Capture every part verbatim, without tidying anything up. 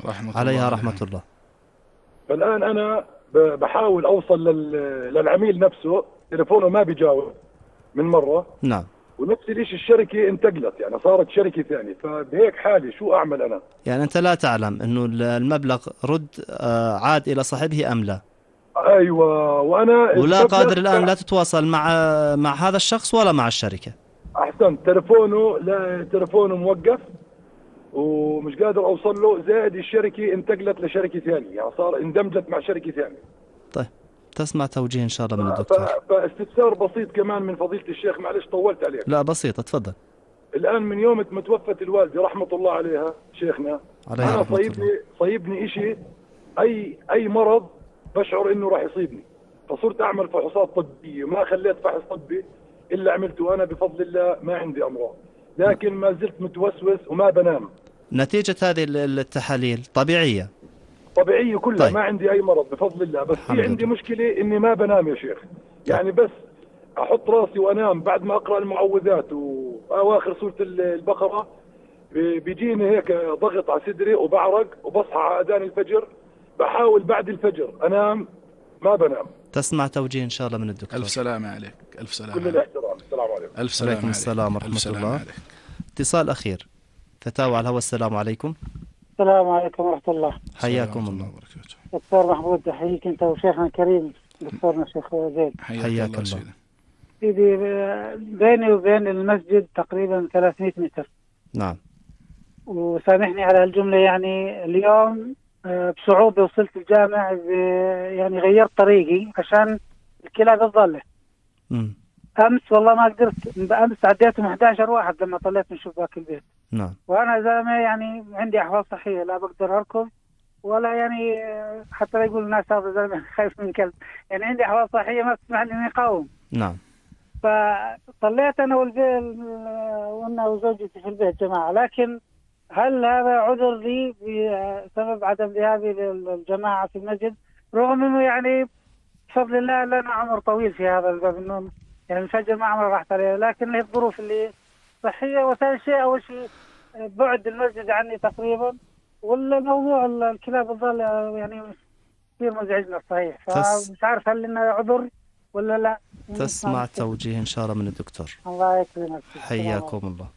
رحمة عليها الله رحمة عليها. الله. فالآن أنا ب- بحاول أوصل لل- للعميل نفسه، تليفونه ما بيجاوب من مرة، نعم. ونفس الشيء الشركة انتقلت، يعني صارت شركة ثانية. فبهيك حالي شو أعمل أنا؟ يعني أنت لا تعلم أنه المبلغ رد آه، عاد إلى صاحبه أم لا، أيوة. وأنا ولا قادر الآن المبلغ لا تتواصل مع مع هذا الشخص ولا مع الشركة. أحسن، تليفونه لا، تليفونه موقف ومش قادر أوصل له، زائد الشركة انتقلت لشركة ثانية، يعني صار اندمجت مع شركة ثانية. طيب تسمع توجيه إن شاء الله من ف- الدكتور. فاستفسار بسيط كمان من فضيلة الشيخ، معلش طولت عليك. لا بسيطة، تفضل. الآن من يوم ما توفت الوالدة رحمة الله عليها شيخنا، عليها أنا رحمة صيبني الله. صيبني إشي، أي أي مرض بشعر إنه راح يصيبني، فصرت أعمل فحوصات طبية، ما خليت فحص طبي إلا عملته أنا بفضل الله، ما عندي أمراض، لكن ما زلت متوسوس وما بنام. نتيجة هذه التحاليل طبيعية طبيعية كلها. طيب. ما عندي أي مرض بفضل الله، بس في عندي لله. مشكلة إني ما بنام يا شيخ. يعني بس أحط راسي وأنام بعد ما أقرأ المعوذات وأواخر سورة البقرة، بيجيني هيك ضغط على صدري وبعرق، وبصحى على أذان الفجر، بحاول بعد الفجر أنام، ما بنام. تسمع توجيه إن شاء الله من الدكتور. ألف سلامة عليك. ألف سلامة. كل الاحترام. السلام عليكم. ألف سلامة عليكم عليك. السلام ورحمة ألف سلامة الله. عليك. اتصال أخير، فتاوى على الهواء. السلام عليكم. السلام عليكم ورحمة الله. حياكم السلام الله. وبركاته. دكتور محمود، أحييك أنت وشيخنا الكريم دكتورنا الشيخ زيد. حياك, حياك الله, الله. سيدي. سيدي، بيني وبين المسجد تقريبا ثلاثمئة متر. نعم. وسامحني على الجملة، يعني اليوم آه، بصعوبة وصلت الجامع، ب- يعني غيرت طريقي عشان الكلاب الضالة. مم. أمس والله ما قدرت، أمس عديتهم أحد عشر واحد لما طلعت من شباك البيت. نعم. وأنا زلمة يعني عندي أحوال صحية، لا بقدر أركض ولا يعني آه، حتى لا يقول الناس هذا زلمة خايف من كلب، يعني عندي أحوال صحية ما تسمح لي إني أقاوم. نعم. فطلعت أنا والبيت وأنا وزوجتي في البيت جماعة، لكن هل هذا عذر لي بسبب عدم ذهابي للجماعة في المسجد، رغم أنه يعني بفضل الله لنا عمر طويل في هذا الباب، أنه يعني الفجر ما عمر راحت عليه، لكن هي الظروف اللي صحية. وثاني شيء أول شيء بعد المسجد عني تقريبا، والموضوع الكلاب الضالة يعني كثير مزعجنا الصحيح، فمش عارف هل لنا عذر ولا لا. تسمع توجيه إن شاء الله من الدكتور. الله يكرمك. حياكم الله.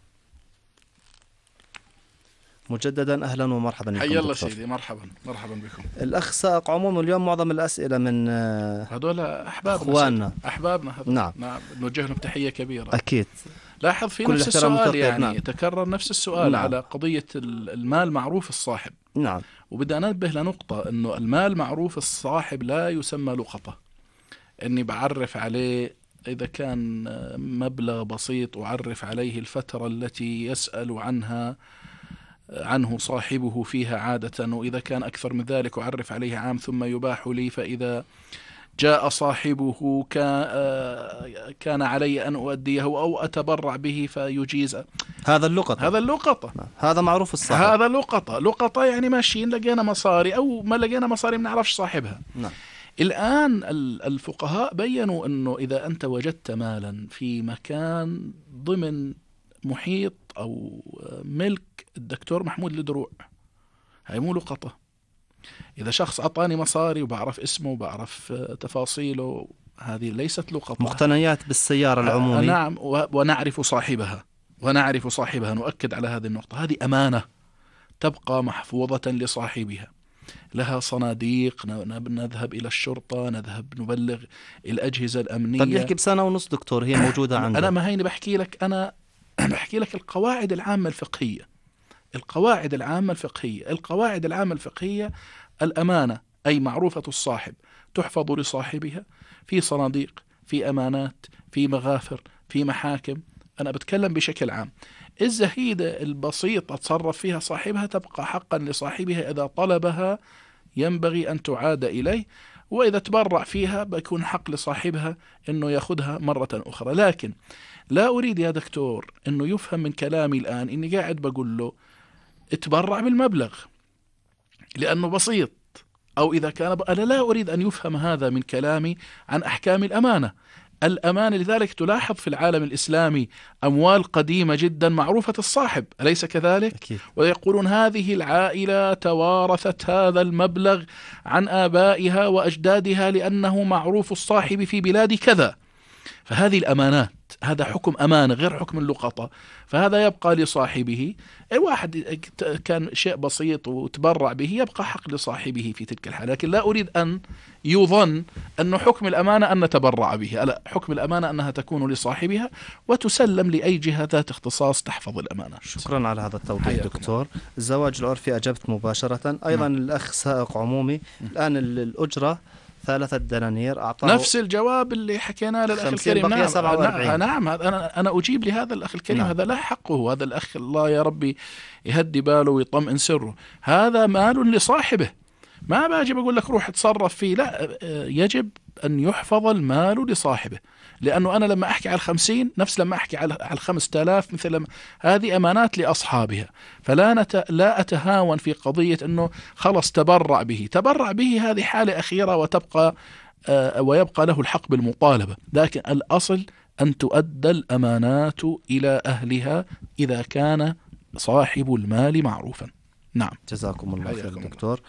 مجددا أهلا ومرحبا بكم. حيا الله دكتور. سيدي. مرحبا مرحبا بكم. الأخ سائق عموما اليوم معظم الأسئلة من هذول أحبابنا أخواننا أحبابنا هذول. نعم. نعم نوجه لهم تحية كبيرة. أكيد. لاحظ في كل نفس السؤال يعني نعم. يتكرر نفس السؤال نعم. على قضية المال معروف الصاحب. نعم. وبدأ ننبه لنقطة أنه المال معروف الصاحب لا يسمى لقطة، أني بعرف عليه إذا كان مبلغ بسيط أعرف عليه الفترة التي يسأل عنها عنه صاحبه فيها عادة، وإذا كان أكثر من ذلك أعرف عليه عام ثم يباح لي، فإذا جاء صاحبه كان علي أن أؤديه أو أتبرع به فيجيز. هذا اللقطة. هذا اللقطة. هذا معروف الصاحب. هذا لقطة. لقطة يعني ماشيين لقينا مصاري أو ما لقينا مصاري ما نعرفش صاحبها. نعم. الآن الفقهاء بيّنوا أنه إذا أنت وجدت مالا في مكان ضمن محيط أو ملك الدكتور محمود لدروع، هاي مو لقطة. إذا شخص أعطاني مصاري وبعرف اسمه وبعرف تفاصيله، هذه ليست لقطة. مقتنيات بالسيارة العمومي. نعم. ونعرف صاحبها ونعرف صاحبها نؤكد على هذه النقطة. هذه أمانة تبقى محفوظة لصاحبها، لها صناديق، نذهب إلى الشرطة، نذهب نبلغ الأجهزة الأمنية. طب يحكي بسنة ونص دكتور هي موجودة عنده. أنا ما هيني بحكي لك، أنا بحكي لك القواعد العامة الفقهية. القواعد العامة الفقهية القواعد العامة الفقهية الأمانة أي معروفة الصاحب تحفظ لصاحبها في صناديق، في أمانات، في مغافر، في محاكم. أنا بتكلم بشكل عام. الزهيدة البسيطة تصرف فيها صاحبها تبقى حقا لصاحبها، إذا طلبها ينبغي أن تعاد إليه، وإذا تبرع فيها بيكون حق لصاحبها أنه يأخذها مرة أخرى. لكن لا أريد يا دكتور أنه يفهم من كلامي الآن أني قاعد بقول له اتبرع بالمبلغ لأنه بسيط، أو إذا كان ب... أنا لا أريد أن يفهم هذا من كلامي عن أحكام الأمانة. الأمانة. لذلك تلاحظ في العالم الإسلامي أموال قديمة جدا معروفة الصاحب، أليس كذلك؟ أكيد. ويقولون هذه العائلة توارثت هذا المبلغ عن آبائها وأجدادها لأنه معروف الصاحب في بلاد كذا. فهذه الأمانات، هذا حكم أمانة غير حكم اللقطة، فهذا يبقى لصاحبه. واحد كان شيء بسيط وتبرع به يبقى حق لصاحبه في تلك الحالة، لكن لا أريد أن يظن أن حكم الأمانة أن نتبرع به، لا، حكم الأمانة أنها تكون لصاحبها وتسلم لأي جهة ذات اختصاص تحفظ الأمانة. شكرا على هذا التوضيح دكتور. الزواج العرفي أجبت مباشرة. أيضا م. الأخ سائق عمومي م. الآن الأجرة ثلاثة دنانير أعطاه نفس الجواب اللي حكينا للأخ الكريم. نعم, نعم, نعم أنا أنا أجيب لهذا الأخ الكريم. نعم. هذا لا حقه، هذا الأخ الله يا ربي يهدي باله ويطمئن سره، هذا مال لصاحبه، ما باجي بقول لك روح تصرف فيه، لا، يجب أن يحفظ المال لصاحبه. لأنه أنا لما أحكي على الخمسين نفس لما أحكي على الخمسة آلاف، مثل لما هذه أمانات لأصحابها، فلا نت... لا أتهاون في قضية أنه خلص تبرع به. تبرع به هذه حالة أخيرة وتبقى آه ويبقى له الحق بالمطالبة، لكن الأصل أن تؤدى الأمانات إلى أهلها إذا كان صاحب المال معروفا. نعم، جزاكم الله خير دكتور.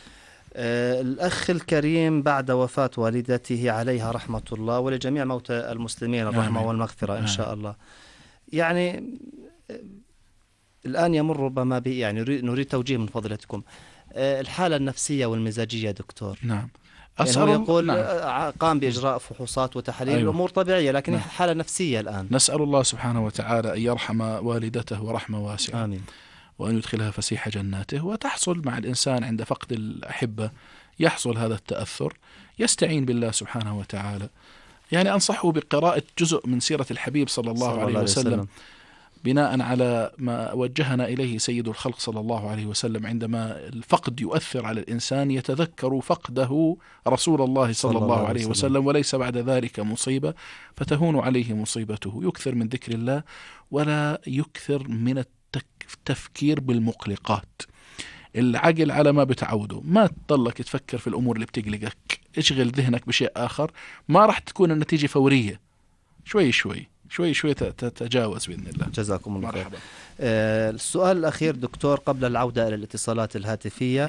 آه الأخ الكريم بعد وفاة والدته عليها رحمة الله ولجميع موتى المسلمين الرحمة آمين. والمغفرة إن آمين. شاء الله. يعني آه الآن يمر ربما بي يعني نريد توجيه من فضلتكم آه الحالة النفسية والمزاجية دكتور. نعم، يعني يقول نعم. قام بإجراء فحوصات وتحاليل. أيوه. الأمور طبيعية، لكن نعم. حالة نفسية الآن. نسأل الله سبحانه وتعالى أن يرحم والدته ورحمة واسعة آمين، وأن يدخلها فسيح جناته. وتحصل مع الإنسان عند فقد الأحبة يحصل هذا التأثر، يستعين بالله سبحانه وتعالى. يعني أنصحه بقراءة جزء من سيرة الحبيب صلى الله, صلى الله عليه وسلم, وسلم بناء على ما وجهنا إليه سيد الخلق صلى الله عليه وسلم. عندما الفقد يؤثر على الإنسان يتذكر فقده رسول الله صلى, صلى الله عليه وسلم. وسلم وليس بعد ذلك مصيبة فتهون عليه مصيبته. يكثر من ذكر الله ولا يكثر من التفكير بالمقلقات. العقل على ما بتعوده، ما تضلك تفكر في الأمور اللي بتقلقك، اشغل ذهنك بشيء آخر، ما راح تكون النتيجة فورية، شوي شوي شوي شوي تتجاوز بإذن الله. جزاكم الله خير. آه السؤال الأخير دكتور قبل العودة إلى الاتصالات الهاتفية.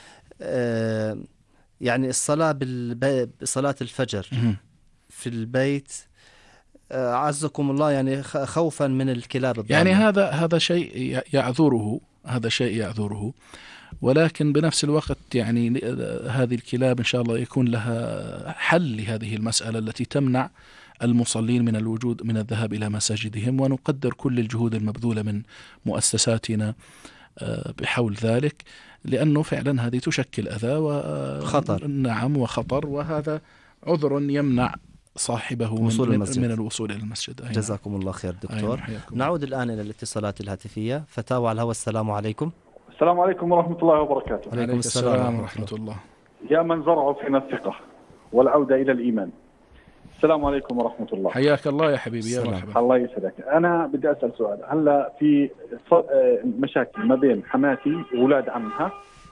آه يعني الصلاة بالبي... صلاة الفجر م. في البيت آه عزكم الله، يعني خوفا من الكلاب الضالة. يعني هذا هذا شيء يعذره، هذا شيء يعذره، ولكن بنفس الوقت يعني هذه الكلاب إن شاء الله يكون لها حل لهذه المسألة التي تمنع المصلين من الوجود من الذهاب إلى مساجدهم. ونقدر كل الجهود المبذولة من مؤسساتنا بحول ذلك، لأنه فعلا هذه تشكل أذى وخطر. نعم، وخطر، وهذا عذر يمنع صاحبه وصول من, المسجد. من الوصول إلى المسجد. أينا. جزاكم الله خير دكتور. نعود الآن إلى الاتصالات الهاتفية. فتاوى على الهواء. السلام عليكم. السلام عليكم ورحمة الله وبركاته. عليكم السلام ورحمة الله. يا من زرعوا فينا الثقة والعودة إلى الإيمان، السلام عليكم ورحمة الله. حياك الله يا حبيبي. يا مرحبا. الله يسعدك. أنا بدي أسأل سؤال. هلا في مشاكل ما بين حماتي وولاد عمها،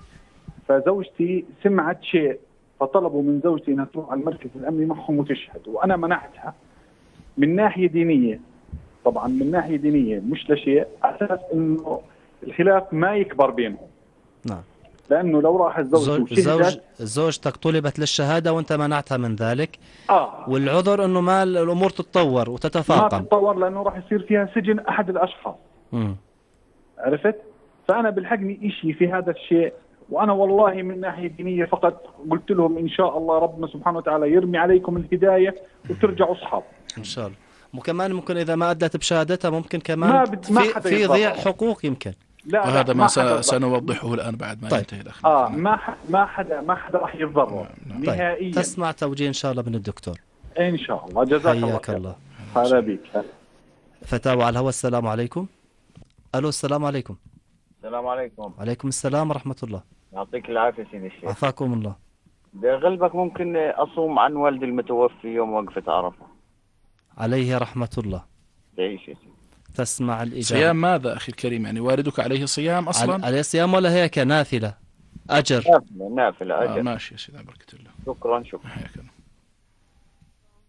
فزوجتي سمعت شيء فطلبوا من زوجتي أنها تروح على المركز الأمني معهم وتشهد، وأنا منعتها من ناحية دينية، طبعا من ناحية دينية مش لشيء، أساس إنه الخلاف ما يكبر بينهم. نعم. لأنه لو راح الزوج الزوج زوجتك طلبت للشهادة وأنت منعتها من ذلك. آه. والعذر إنه ما الأمور تتطور وتتفاقم. ما تتطور لأنه راح يصير فيها سجن أحد الأشخاص. م. عرفت؟ فأنا بالحقني إشي في هذا الشيء، وأنا والله من ناحية دينية فقط قلت لهم إن شاء الله ربنا سبحانه وتعالى يرمي عليكم الهداية وترجعوا أصحاب إن شاء الله. وكمان ممكن إذا ما أدت بشهادتها ممكن كمان ما بد... ما في, في ضياع حقوق يمكن. لا وهذا ما, ما سنوضحه الآن بعد ما طيب. ينتهي الأخ. آه ما ح... ما حدا ما حدا راح يتضرر نهائيا. طيب. تسمع توجيه إن شاء الله من الدكتور إن شاء الله. جزاك الله خير. الله. هلا بيك. فتاوى على الهواء. السلام عليكم. ألو. السلام عليكم. السلام عليكم. وعليكم السلام ورحمة الله. يعطيك العافية سيدي الشيخ. عفاكم الله. بغلبك ممكن أصوم عن والدي المتوفي يوم وقفة عرفة عليه رحمة الله. تعيش يا سيدي. تسمع الإجابة. صيام ماذا أخي الكريم؟ يعني والدك عليه صيام أصلا؟ عليه صيام ولا هيك نافلة أجر؟ نافلة نافلة أجر. آه ماشي يا سيدي، بركة الله. شكرا شكرا. حياك الله.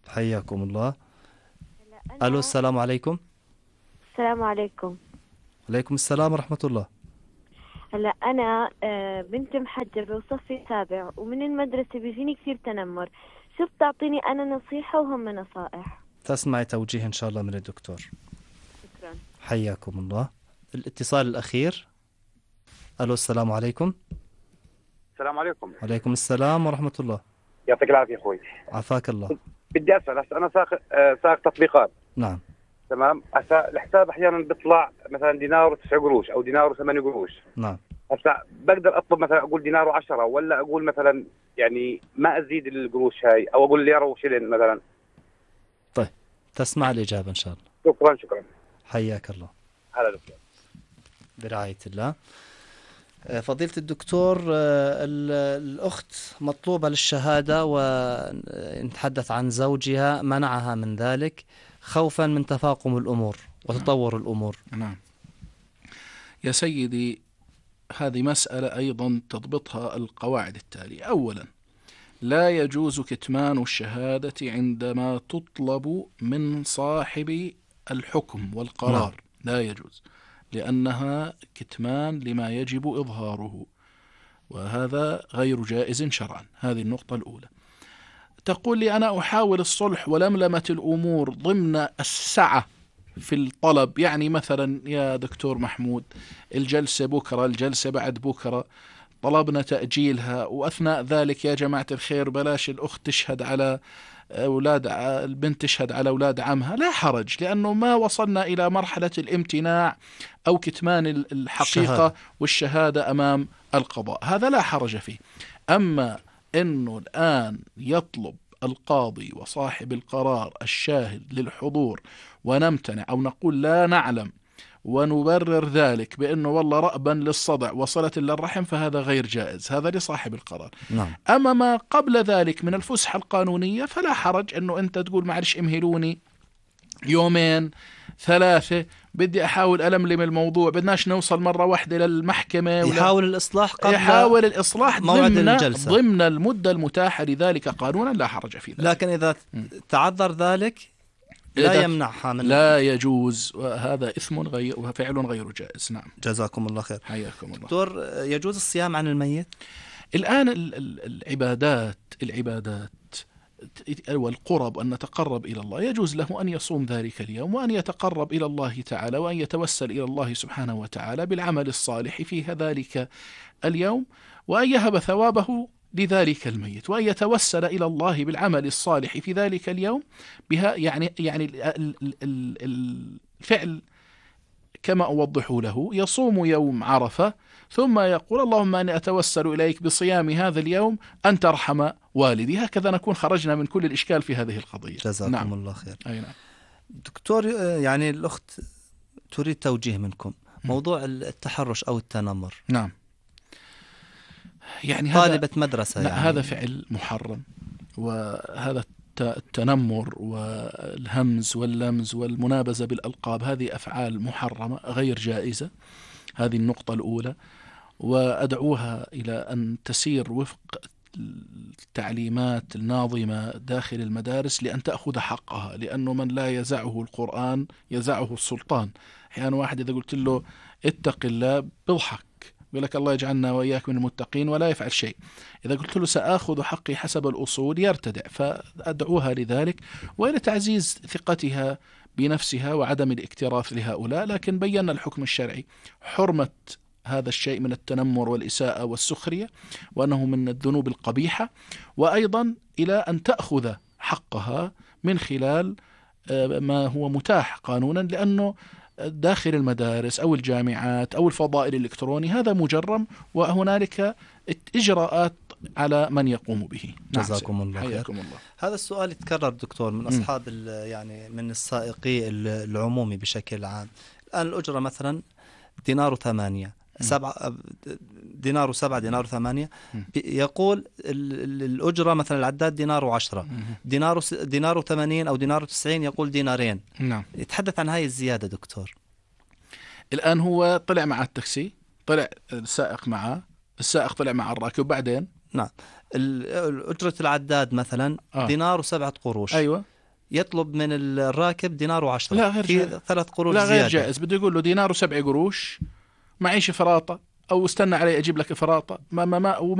حياكم الله. ألو السلام عليكم. السلام عليكم. عليكم السلام ورحمة الله. هلا أنا بنت محجبة وصفي سابع، ومن المدرسة بيجيني كثير تنمر، شو بتعطيني أنا نصيحة وهم نصائح؟ تسمعي توجيه إن شاء الله من الدكتور. شكرا. حياكم الله. الاتصال الأخير. ألو السلام عليكم. السلام عليكم. عليكم السلام ورحمة الله. يعطيك العافية أخوي. عافاك الله. بدي أسأل، أنا ساق ساق تطبيقات. نعم. تمام. هسا الحساب أحيانا بيطلع مثلا دينار وتسع قروش أو دينار وثمانية قروش. نعم. هسا بقدر أطلب مثلا أقول دينار وعشرة، ولا أقول مثلا يعني ما أزيد القروش هاي، أو أقول ليرة وشيلين مثلا؟ طيب تسمع الإجابة إن شاء الله. شكرا شكرا. حياك الله. هلا دكتور. برعاية الله. فضيلة الدكتور، الأخت مطلوبة للشهادة ونتحدث عن زوجها منعها من ذلك خوفا من تفاقم الأمور وتطور الأمور. نعم يا سيدي، هذه مسألة أيضا تضبطها القواعد التالية. أولا، لا يجوز كتمان الشهادة عندما تطلب من صاحب الحكم والقرار. لا يجوز، لأنها كتمان لما يجب إظهاره، وهذا غير جائز شرعا. هذه النقطة الأولى. تقول لي أنا أحاول الصلح ولملمة الأمور ضمن السعة في الطلب، يعني مثلا يا دكتور محمود الجلسة بكرة، الجلسة بعد بكرة، طلبنا تأجيلها، وأثناء ذلك يا جماعة الخير بلاش الأخت تشهد على أولاد البنت تشهد على أولاد عمها. لا حرج، لأنه ما وصلنا إلى مرحلة الامتناع أو كتمان الحقيقة الشهادة. والشهادة أمام القضاء، هذا لا حرج فيه. أما أنه الآن يطلب القاضي وصاحب القرار الشاهد للحضور ونمتنع أو نقول لا نعلم ونبرر ذلك بأنه والله رأبا للصدع وصلة للرحم، فهذا غير جائز، هذا لصاحب القرار. نعم. أما ما قبل ذلك من الفسحة القانونية فلا حرج أنه أنت تقول معلش امهلوني يومين ثلاثة، بدي أحاول ألملم الموضوع، بدناش نوصل مرة واحدة للمحكمة. يحاول الإصلاح قبل يحاول الإصلاح موعد ضمن الجلسة، ضمن المدة المتاحة لذلك قانونا، لا حرج في ذلك. لكن إذا تعذر ذلك لا يمنعها من لا يجوز، وهذا إثم غير وفعل غير جائز. نعم. جزاكم الله خير. حياكم الله. دكتور، يجوز الصيام عن الميت؟ الآن العبادات العبادات والقرب، أن نتقرب إلى الله، يجوز له أن يصوم ذلك اليوم وأن يتقرب إلى الله تعالى وأن يتوسل إلى الله سبحانه وتعالى بالعمل الصالح في ذلك اليوم، وأن يهب ثوابه لذلك الميت، وأن يتوسل إلى الله بالعمل الصالح في ذلك اليوم بها. يعني يعني الفعل كما أوضح له، يصوم يوم عرفة ثم يقول اللهم أني أتوسل إليك بصيام هذا اليوم أن ترحم والدي. هكذا نكون خرجنا من كل الإشكال في هذه القضية. جزاكم نعم. الله خير. أي نعم. دكتور، يعني الأخت تريد توجيه منكم موضوع التحرش أو التنمر. نعم. يعني طالبة مدرسة يعني. هذا فعل محرم، وهذا التنمر والهمز واللمز والمنابزة بالألقاب هذه أفعال محرمة غير جائزة. هذه النقطة الأولى، وأدعوها إلى أن تسير وفق التعليمات الناظمة داخل المدارس لأن تأخذ حقها، لأنه من لا يزعه القرآن يزعه السلطان. أحيانا واحد إذا قلت له اتق الله بيضحك، يقول لك الله يجعلنا وإياك من المتقين، ولا يفعل شيء. إذا قلت له سأخذ حقي حسب الأصول يرتدع. فأدعوها لذلك وإلى تعزيز ثقتها بنفسها وعدم الاكتراث لهؤلاء. لكن بينا الحكم الشرعي حرمة هذا الشيء من التنمر والإساءة والسخرية، وأنه من الذنوب القبيحة، وأيضا إلى أن تأخذ حقها من خلال ما هو متاح قانونا، لأنه داخل المدارس أو الجامعات أو الفضاء الإلكتروني هذا مجرم، وهنالك إجراءات على من يقوم به. جزاكم الله خير. الله. هذا السؤال يتكرر دكتور من أصحاب يعني من السائقي العمومي بشكل عام. الآن الأجرة مثلا دينار ثمانية سبعة دينار سبعة دينار ثمانية، يقول الأجرة مثلا العداد دينار وعشرة، دينار دينار ثمانين أو دينار تسعين يقول دينارين. نعم. يتحدث عن هاي الزيادة دكتور. الآن هو طلع مع التاكسي، طلع السائق معه، السائق طلع مع الراكب، وبعدين نعم أجرة العداد مثلا آه. دينار وسبعة قروش. أيوة. يطلب من الراكب دينار وعشرة، لا غير في جائز. ثلاث قروش لا زيادة. غير جائز، بده يقول له دينار وسبع قروش معيش فراطة، أو استنى علي أجيب لك فراطة، ما ما ما